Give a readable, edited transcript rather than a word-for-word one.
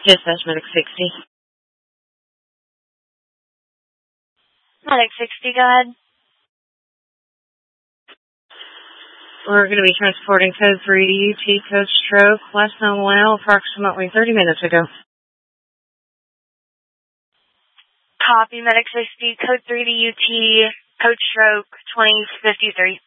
Dispatch Medic 60. Medic 60, go ahead. We're going to be transporting code 3 to UT, code stroke, last known well approximately 30 minutes ago. Copy, Medic 60, code 3 to UT, code stroke, 2053.